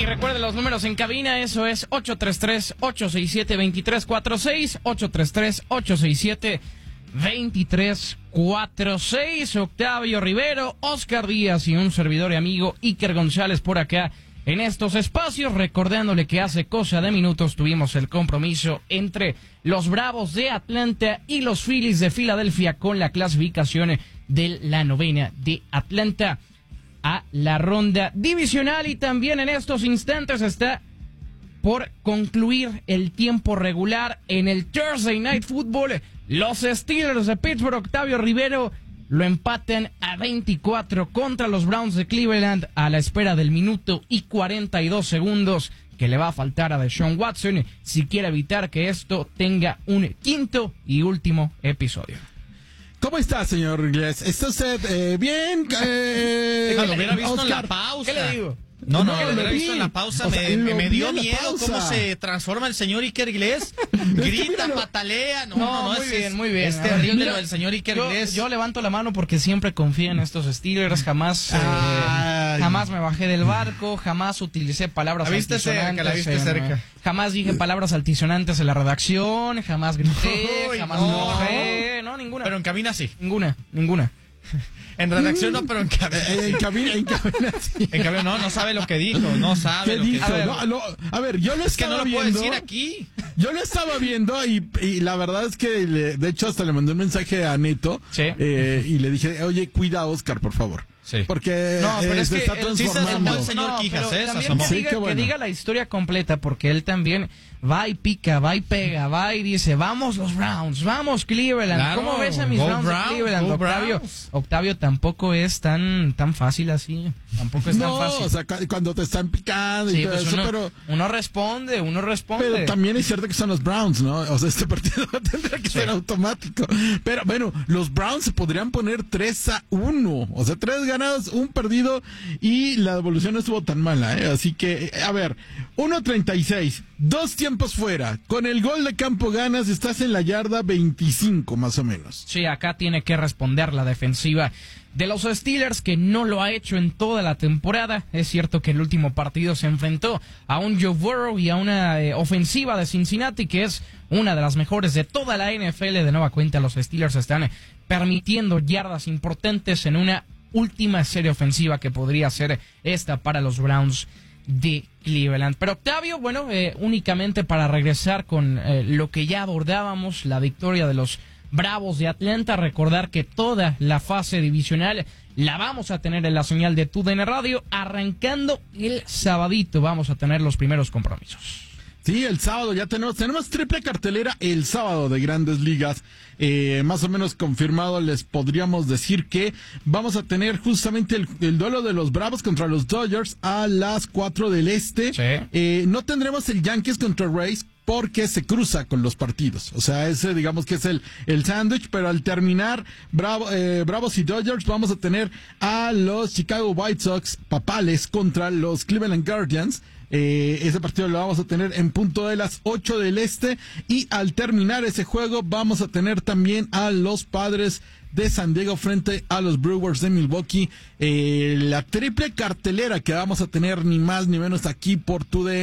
Y recuerde los números en cabina, eso es 833-867-2346, 833-867-2346. Octavio Rivero, Oscar Díaz y un servidor y amigo Iker González por acá en estos espacios, recordándole que hace cosa de minutos tuvimos el compromiso entre los Bravos de Atlanta y los Phillies de Filadelfia con la clasificación de la novena de Atlanta a la ronda divisional. Y también en estos instantes está por concluir el tiempo regular en el Thursday Night Football. Los Steelers de Pittsburgh, Octavio Rivero, lo empatan a 24 contra los Browns de Cleveland a la espera del minuto y 42 segundos que le va a faltar a Deshaun Watson si quiere evitar que esto tenga un quinto y último episodio. ¿Cómo está, señor Inglés? ¿Está usted bien? Lo hubiera visto Oscar, en la pausa. ¿Qué le digo? No, lo hubiera visto en la pausa. Me dio miedo cómo se transforma el señor Iker Inglés. Grita, patalea. No, muy bien. Es terrible lo del señor Iker Inglés. Yo levanto la mano porque siempre confío en estos Steelers. Jamás me bajé del barco. Jamás utilicé palabras altisonantes. La viste cerca. Jamás dije palabras altisonantes en la redacción. Jamás grité. Jamás me enojé. No, ninguna. Pero en cabina sí. Ninguna. En redacción no, pero en cabina. En cabina sí. En cabina no sabe lo que dijo. No sabe lo que dijo. A ver, yo lo estaba no lo viendo. puedo decir aquí. Yo lo estaba viendo y la verdad es que, de hecho, hasta le mandé un mensaje a Neto. Sí. Y le dije, oye, cuida a Oscar, por favor. Sí. Porque pero se está transformando. sí se asomó el señor Quijas, pero se también asomó. que diga la historia completa, porque él también va y pica, va y pega, va y dice, vamos los Browns, vamos Cleveland. Claro, ¿Cómo ves a mis Browns de Cleveland? Octavio tampoco es tan fácil así. Tampoco es tan fácil. O sea, cuando te están picando y todo pues eso, uno responde. Pero también es cierto que son los Browns, ¿no? O sea, este partido tendrá que ser automático. Pero bueno, los Browns se podrían poner 3-1. O sea, 3 ganados, 1 perdido y la devolución no estuvo tan mala, ¿eh? Así que, a ver, 1:36, 2 tiempos fuera. Con el gol de campo ganas, estás en la yarda 25, más o menos. Sí, acá tiene que responder la defensiva de los Steelers, que no lo ha hecho en toda la temporada. Es cierto que el último partido se enfrentó a un Joe Burrow y a una ofensiva de Cincinnati que es una de las mejores de toda la NFL. De nueva cuenta, los Steelers están permitiendo yardas importantes en una última serie ofensiva que podría ser esta para los Browns de Cleveland. Pero Octavio, bueno, únicamente para regresar con lo que ya abordábamos, la victoria de los Bravos de Atlanta, recordar que toda la fase divisional la vamos a tener en la señal de TUDN Radio, arrancando el sabadito, vamos a tener los primeros compromisos. Sí, el sábado ya tenemos triple cartelera el sábado de Grandes Ligas, más o menos confirmado. Les podríamos decir que vamos a tener justamente el duelo de los Bravos contra los Dodgers a las 4 del este. Sí. No tendremos el Yankees contra Rays porque se cruza con los partidos. O sea, ese digamos que es el sándwich, pero al terminar Bravos y Dodgers vamos a tener a los Chicago White Sox papales contra los Cleveland Guardians. Ese partido lo vamos a tener en punto de las 8 del este, y al terminar ese juego vamos a tener también a los Padres de San Diego frente a los Brewers de Milwaukee. La triple cartelera que vamos a tener ni más ni menos aquí por TUDN.